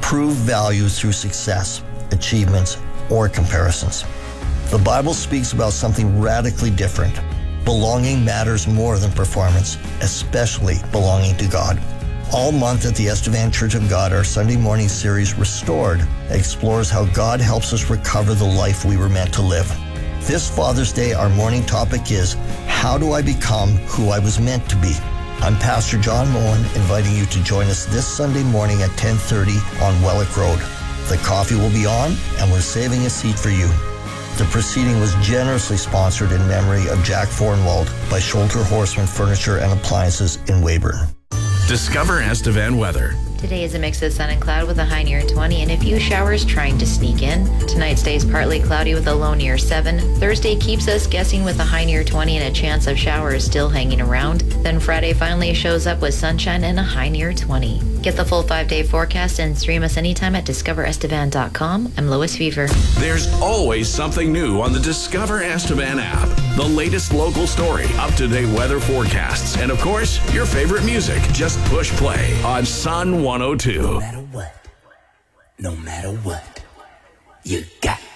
prove value through success, achievements, or comparisons. The Bible speaks about something radically different. Belonging matters more than performance, especially belonging to God. All month at the Estevan Church of God, our Sunday morning series, Restored, explores how God helps us recover the life we were meant to live. This Father's Day, our morning topic is, how do I become who I was meant to be? I'm Pastor John Moen, inviting you to join us this Sunday morning at 10:30 on Wellick Road. The coffee will be on, and we're saving a seat for you. The proceeding was generously sponsored in memory of Jack Fornwald by Scholter Horseman Furniture and Appliances in Weyburn. Discover Estevan weather. Today is a mix of sun and cloud with a high near 20 and a few showers trying to sneak in. Tonight stays partly cloudy with a low near 7. Thursday keeps us guessing with a high near 20 and a chance of showers still hanging around. Then Friday finally shows up with sunshine and a high near 20. Get the full 5-day forecast and stream us anytime at discoverestevan.com. I'm Lois Fever. There's always something new on the Discover Estevan app. The latest local story, up-to-date weather forecasts, and of course, your favorite music. Just push play on Sun 102. No matter what, you got